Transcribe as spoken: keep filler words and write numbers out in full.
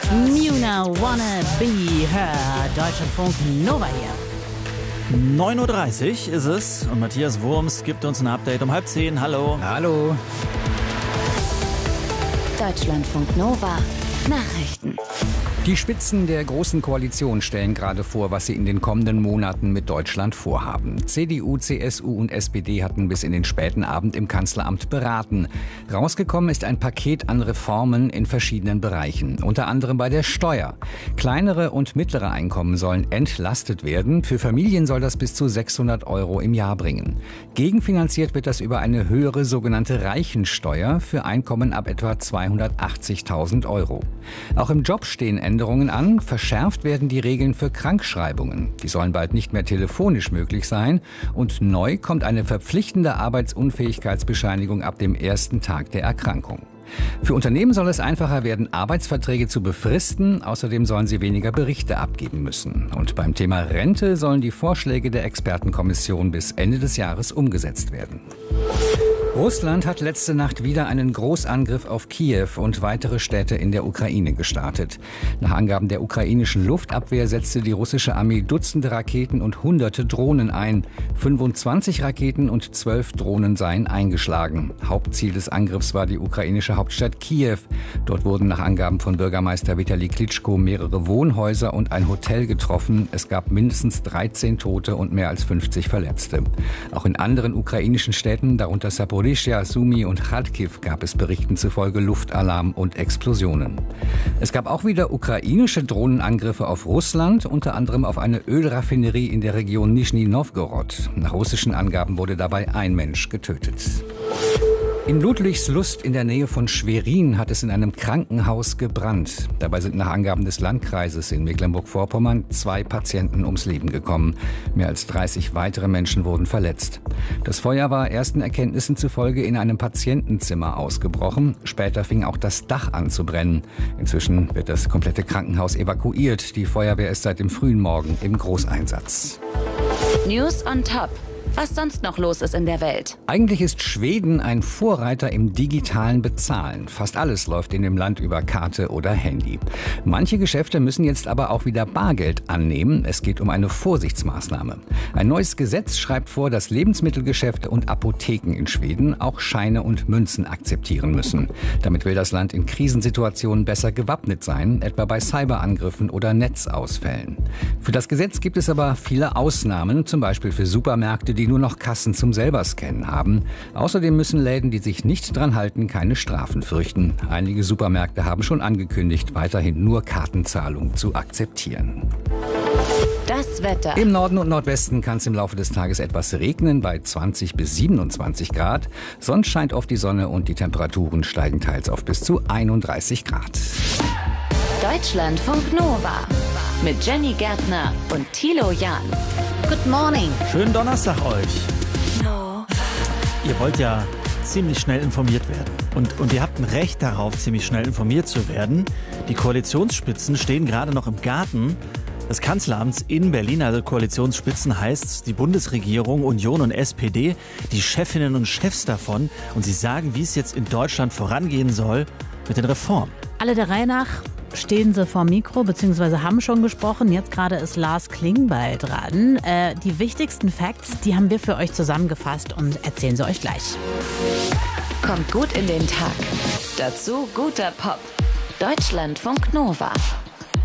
Muna Wanna Be Her. Deutschlandfunk Nova hier. neun Uhr dreißig ist es und Matthias Wurms gibt uns ein Update um halb zehn. Hallo. Hallo. Deutschlandfunk Nova Nachrichten. Die Spitzen der Großen Koalition stellen gerade vor, was sie in den kommenden Monaten mit Deutschland vorhaben. C D U, C S U und S P D hatten bis in den späten Abend im Kanzleramt beraten. Rausgekommen ist ein Paket an Reformen in verschiedenen Bereichen, unter anderem bei der Steuer. Kleinere und mittlere Einkommen sollen entlastet werden. Für Familien soll das bis zu sechshundert Euro im Jahr bringen. Gegenfinanziert wird das über eine höhere sogenannte Reichensteuer für Einkommen ab etwa zweihundertachtzigtausend Euro. Auch im Job stehen Änderungen an. Verschärft werden die Regeln für Krankschreibungen. Die sollen bald nicht mehr telefonisch möglich sein. Und neu kommt eine verpflichtende Arbeitsunfähigkeitsbescheinigung ab dem ersten Tag der Erkrankung. Für Unternehmen soll es einfacher werden, Arbeitsverträge zu befristen. Außerdem sollen sie weniger Berichte abgeben müssen. Und beim Thema Rente sollen die Vorschläge der Expertenkommission bis Ende des Jahres umgesetzt werden. Russland hat letzte Nacht wieder einen Großangriff auf Kiew und weitere Städte in der Ukraine gestartet. Nach Angaben der ukrainischen Luftabwehr setzte die russische Armee Dutzende Raketen und hunderte Drohnen ein. fünfundzwanzig Raketen und zwölf Drohnen seien eingeschlagen. Hauptziel des Angriffs war die ukrainische Hauptstadt Kiew. Dort wurden nach Angaben von Bürgermeister Vitali Klitschko mehrere Wohnhäuser und ein Hotel getroffen. Es gab mindestens dreizehn Tote und mehr als fünfzig Verletzte. Auch in anderen ukrainischen Städten, darunter Saporischschja, Sumy und Charkiw, gab es Berichten zufolge Luftalarm und Explosionen. Es gab auch wieder ukrainische Drohnenangriffe auf Russland, unter anderem auf eine Ölraffinerie in der Region Nischni Nowgorod. Nach russischen Angaben wurde dabei ein Mensch getötet. In Ludwigslust in der Nähe von Schwerin hat es in einem Krankenhaus gebrannt. Dabei sind nach Angaben des Landkreises in Mecklenburg-Vorpommern zwei Patienten ums Leben gekommen. Mehr als dreißig weitere Menschen wurden verletzt. Das Feuer war ersten Erkenntnissen zufolge in einem Patientenzimmer ausgebrochen. Später fing auch das Dach an zu brennen. Inzwischen wird das komplette Krankenhaus evakuiert. Die Feuerwehr ist seit dem frühen Morgen im Großeinsatz. News on Top. Was sonst noch los ist in der Welt. Eigentlich ist Schweden ein Vorreiter im digitalen Bezahlen. Fast alles läuft in dem Land über Karte oder Handy. Manche Geschäfte müssen jetzt aber auch wieder Bargeld annehmen. Es geht um eine Vorsichtsmaßnahme. Ein neues Gesetz schreibt vor, dass Lebensmittelgeschäfte und Apotheken in Schweden auch Scheine und Münzen akzeptieren müssen. Damit will das Land in Krisensituationen besser gewappnet sein, etwa bei Cyberangriffen oder Netzausfällen. Für das Gesetz gibt es aber viele Ausnahmen, zum Beispiel für Supermärkte, die nur noch Kassen zum Selberscannen haben. Außerdem müssen Läden, die sich nicht dran halten, keine Strafen fürchten. Einige Supermärkte haben schon angekündigt, weiterhin nur Kartenzahlung zu akzeptieren. Das Wetter. Im Norden und Nordwesten kann es im Laufe des Tages etwas regnen, bei zwanzig bis siebenundzwanzig Grad. Sonst scheint oft die Sonne und die Temperaturen steigen teils auf bis zu einunddreißig Grad. Deutschlandfunk Nova mit Jenny Gärtner und Thilo Jahn. Good morning. Schönen Donnerstag euch. Nova. Ihr wollt ja ziemlich schnell informiert werden. Und, und ihr habt ein Recht darauf, ziemlich schnell informiert zu werden. Die Koalitionsspitzen stehen gerade noch im Garten des Kanzleramts in Berlin. Also Koalitionsspitzen heißt die Bundesregierung, Union und S P D, die Chefinnen und Chefs davon. Und sie sagen, wie es jetzt in Deutschland vorangehen soll mit den Reformen. Alle der Reihe nach stehen sie vor Mikro, beziehungsweise haben schon gesprochen. Jetzt gerade ist Lars Klingbeil dran. Äh, die wichtigsten Facts, die haben wir für euch zusammengefasst und erzählen sie euch gleich. Kommt gut in den Tag. Dazu guter Pop. Deutschlandfunk Nova.